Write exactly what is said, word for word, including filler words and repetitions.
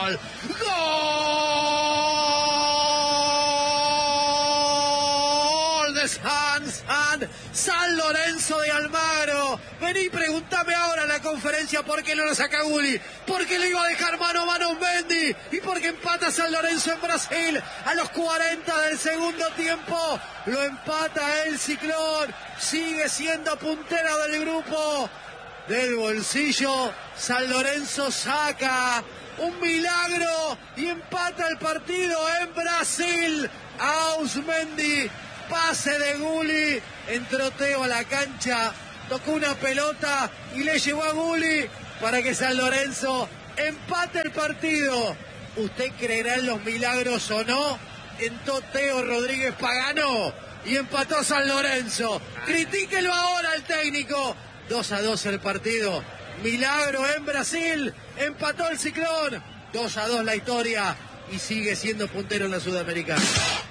gol. ¡Gol de San San! San Lorenzo de Almagro. Vení, pregúntame ahora en la conferencia por qué no lo saca Gulli, por qué le iba a dejar mano a mano Mendy y por qué empata San Lorenzo en Brasil a los cuarenta del segundo tiempo. Lo empata el Ciclón, sigue siendo puntero del grupo. Del bolsillo, San Lorenzo saca un milagro y empata el partido en Brasil. Ausmendi, pase de Gulli, entró Teo a la cancha, tocó una pelota y le llevó a Gulli para que San Lorenzo empate el partido. ¿Usted creerá en los milagros o no? Entró Teo Rodríguez Pagano y empató San Lorenzo. Critíquelo ahora al técnico. dos a dos el partido. Milagro en Brasil. Empató el Ciclón. dos a dos la historia. Y sigue siendo puntero en la Sudamericana.